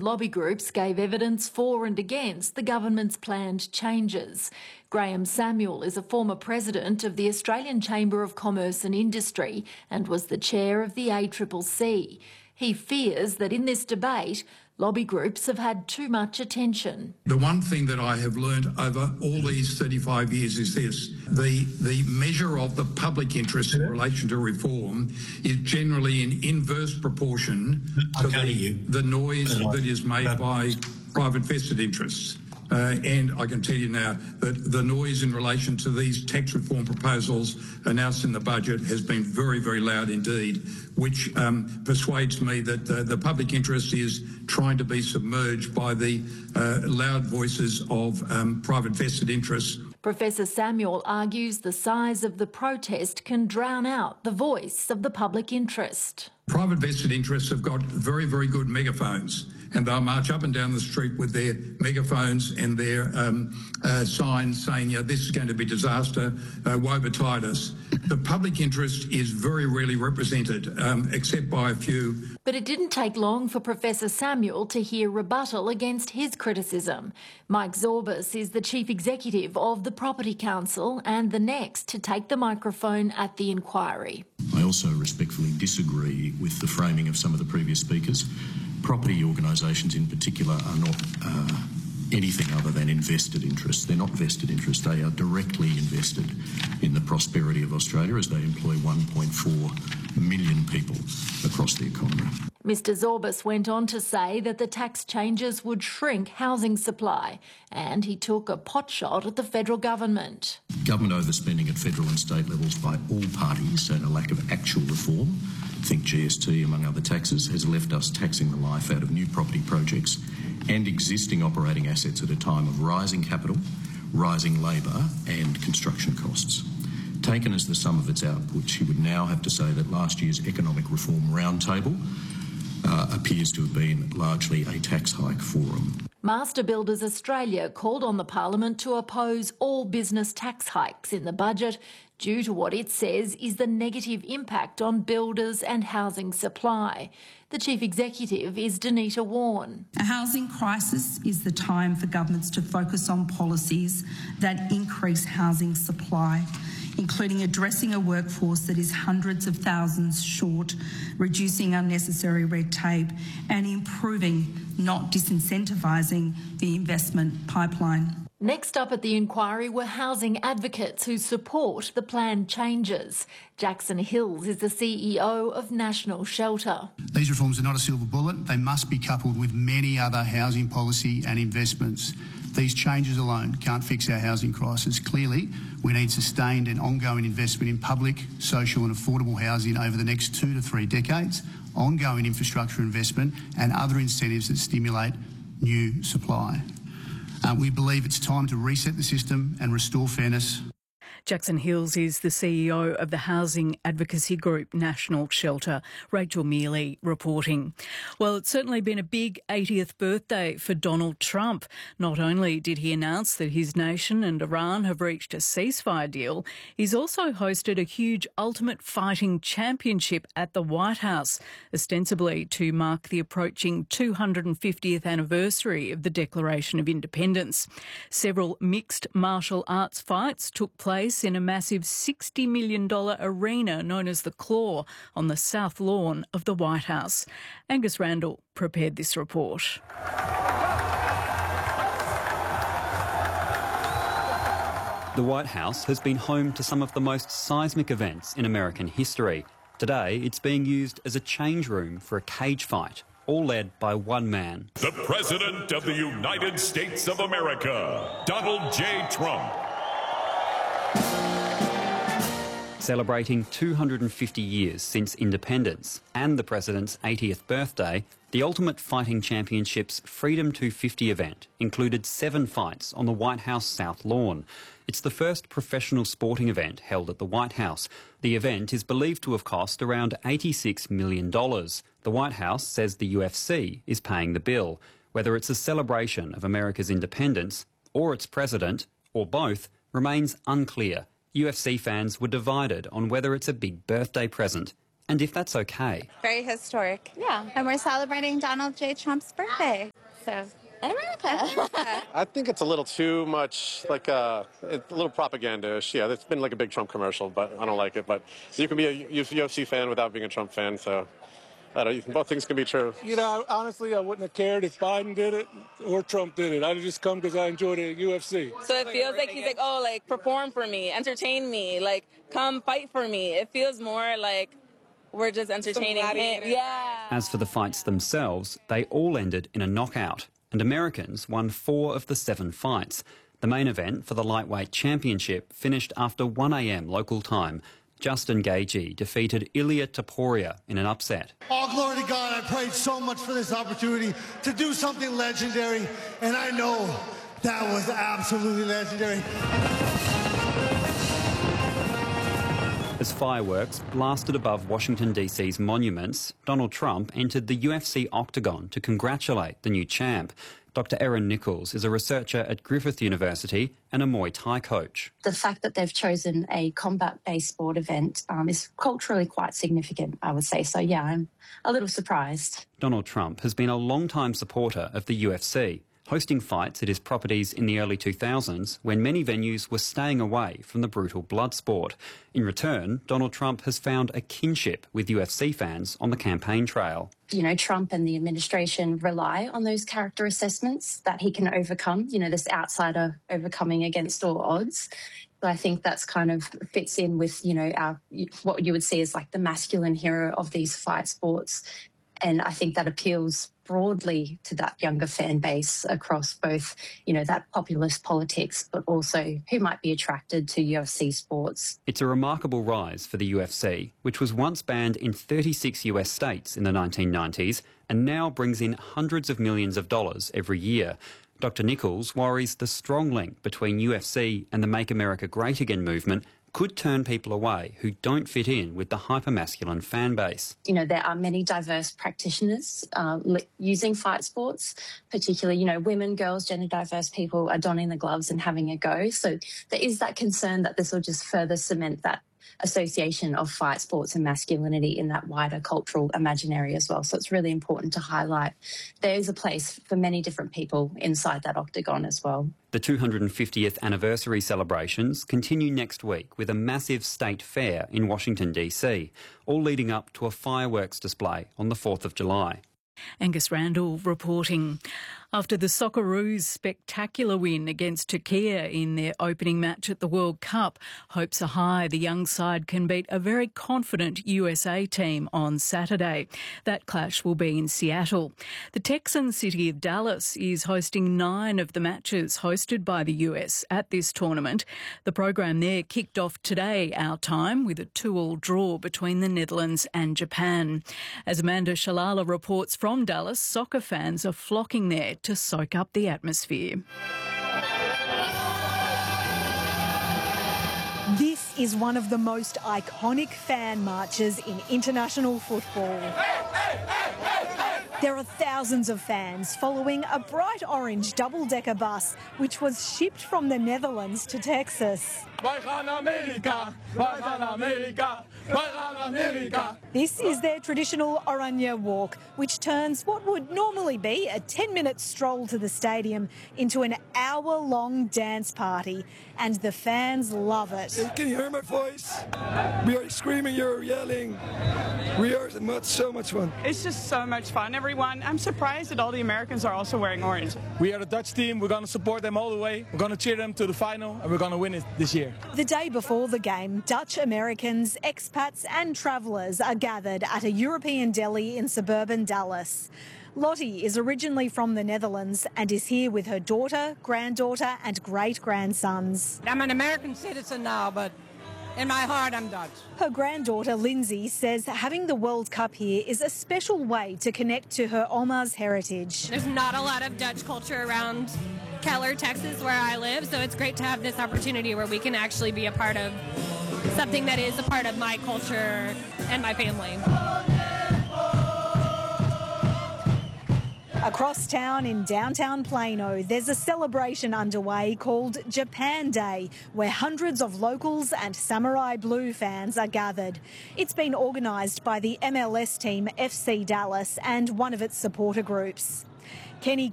Lobby groups gave evidence for and against the government's planned changes. Graham Samuel is a former president of the Australian Chamber of Commerce and Industry and was the chair of the ACCC. He fears that in this debate, lobby groups have had too much attention. The one thing that I have learned over all these 35 years is this: the measure of the public interest in relation to reform is generally in inverse proportion to the noise that is made by private vested interests. And I can tell you now that the noise in relation to these tax reform proposals announced in the budget has been very, very loud indeed, which persuades me that the public interest is trying to be submerged by the loud voices of private vested interests. Professor Samuel argues the size of the protest can drown out the voice of the public interest. Private vested interests have got very, very good megaphones, and they'll march up and down the street with their megaphones and their signs saying, this is going to be disaster, woe betide us. The public interest is very rarely represented, except by a few. But it didn't take long for Professor Samuel to hear rebuttal against his criticism. Mike Zorbas is the Chief Executive of the Property Council and the next to take the microphone at the inquiry. I also respectfully disagree with the framing of some of the previous speakers. Property organisations in particular are not anything other than invested interests. They're not vested interests. They are directly invested in the prosperity of Australia as they employ 1.4 million people across the economy. Mr Zorbas went on to say that the tax changes would shrink housing supply, and he took a potshot at the federal government. Government overspending at federal and state levels by all parties and a lack of actual reform, think GST among other taxes, has left us taxing the life out of new property projects and existing operating assets at a time of rising capital, rising labour and construction costs. Taken as the sum of its outputs, you would now have to say that last year's Economic Reform Roundtable appears to have been largely a tax hike forum. Master Builders Australia called on the Parliament to oppose all business tax hikes in the budget due to what it says is the negative impact on builders and housing supply. The Chief Executive is Danita Warren. A housing crisis is the time for governments to focus on policies that increase housing supply, including addressing a workforce that is hundreds of thousands short, reducing unnecessary red tape and improving, not disincentivising, the investment pipeline. Next up at the inquiry were housing advocates who support the planned changes. Jackson Hills is the CEO of National Shelter. These reforms are not a silver bullet. They must be coupled with many other housing policy and investments. These changes alone can't fix our housing crisis. Clearly, we need sustained and ongoing investment in public, social and affordable housing over the next 2 to 3 decades, ongoing infrastructure investment and other incentives that stimulate new supply. We believe it's time to reset the system and restore fairness. Jackson Hills is the CEO of the housing advocacy group National Shelter. Rachel Mealy reporting. Well, it's certainly been a big 80th birthday for Donald Trump. Not only did he announce that his nation and Iran have reached a ceasefire deal, he's also hosted a huge Ultimate Fighting Championship at the White House, ostensibly to mark the approaching 250th anniversary of the Declaration of Independence. Several mixed martial arts fights took place in a massive $60 million arena known as the Claw on the south lawn of the White House. Angus Randall prepared this report. The White House has been home to some of the most seismic events in American history. Today, it's being used as a change room for a cage fight, all led by one man. The President of the United States of America, Donald J. Trump. Celebrating 250 years since independence and the President's 80th birthday, the Ultimate Fighting Championships Freedom 250 event included 7 fights on the White House South Lawn. It's the first professional sporting event held at the White House. The event is believed to have cost around $86 million. The White House says the UFC is paying the bill. Whether it's a celebration of America's independence or its president, or both, remains unclear. UFC fans were divided on whether it's a big birthday present. and if that's okay. Very historic. Yeah, and we're celebrating Donald J. Trump's birthday. So, America. I think it's a little too much, like it's a little propaganda-ish. Yeah, it's been like a big Trump commercial, but I don't like it. But you can be a UFC fan without being a Trump fan, so I don't know, both things can be true. You know, honestly, I wouldn't have cared if Biden did it or Trump did it. I'd have just come because I enjoy the UFC. So it feels like he's like, oh, like, perform for me, entertain me, like, come fight for me. It feels more like we're just entertaining him. Yeah. As for the fights themselves, they all ended in a knockout, and Americans won 4 of the 7 fights. The main event for the lightweight championship finished after 1 a.m. local time. Justin Gaethje defeated Ilia Topuria in an upset. All glory to God, I prayed so much for this opportunity to do something legendary, and I know that was absolutely legendary. As fireworks blasted above Washington DC's monuments, Donald Trump entered the UFC octagon to congratulate the new champ. Dr. Erin Nichols is a researcher at Griffith University and a Muay Thai coach. The fact that they've chosen a combat-based sport event is culturally quite significant, I would say. So, yeah, I'm a little surprised. Donald Trump has been a long-time supporter of the UFC, hosting fights at his properties in the early 2000s when many venues were staying away from the brutal blood sport. In return, Donald Trump has found a kinship with UFC fans on the campaign trail. You know, Trump and the administration rely on those character assessments that he can overcome, you know, this outsider overcoming against all odds. So I think that's kind of fits in with, you know, what you would see as like the masculine hero of these fight sports. And I think that appeals broadly to that younger fan base across both, you know, that populist politics, but also who might be attracted to UFC sports. It's a remarkable rise for the UFC, which was once banned in 36 US states in the 1990s and now brings in hundreds of millions of dollars every year. Dr. Nichols worries the strong link between UFC and the Make America Great Again movement could turn people away who don't fit in with the hypermasculine fan base. You know, there are many diverse practitioners using fight sports, particularly, you know, women, girls, gender diverse people are donning the gloves and having a go. So there is that concern that this will just further cement that association of fight sports and masculinity in that wider cultural imaginary as well. So it's really important to highlight there is a place for many different people inside that octagon as well. The 250th anniversary celebrations continue next week with a massive state fair in Washington, D.C., all leading up to a fireworks display on the 4th of July. Angus Randall reporting. After the Socceroos' spectacular win against Turkey in their opening match at the World Cup, hopes are high the young side can beat a very confident USA team on Saturday. That clash will be in Seattle. The Texan city of Dallas is hosting 9 of the matches hosted by the US at this tournament. The program there kicked off today, our time, with a 2-2 draw between the Netherlands and Japan. As Amanda Shalala reports from Dallas, soccer fans are flocking there to soak up the atmosphere. This is one of the most iconic fan marches in international football. There are thousands of fans following a bright orange double-decker bus which was shipped from the Netherlands to Texas. This is their traditional Oranje walk, which turns what would normally be a 10-minute stroll to the stadium into an hour-long dance party, and the fans love it. Can you hear my voice? We are screaming, you're yelling. We are so much fun. It's just so much fun, everyone. I'm surprised that all the Americans are also wearing orange. We are the Dutch team. We're going to support them all the way. We're going to cheer them to the final, and we're going to win it this year. The day before the game, Dutch Americans, expats and travellers are gathered at a European deli in suburban Dallas. Lottie is originally from the Netherlands and is here with her daughter, granddaughter and great-grandsons. I'm an American citizen now, but in my heart I'm Dutch. Her granddaughter Lindsay says having the World Cup here is a special way to connect to her Oma's heritage. There's not a lot of Dutch culture around Keller, Texas, where I live, so it's great to have this opportunity where we can actually be a part of something that is a part of my culture and my family. Across town in downtown Plano, there's a celebration underway called Japan Day, where hundreds of locals and Samurai Blue fans are gathered. It's been organised by the MLS team FC Dallas and one of its supporter groups. Kenny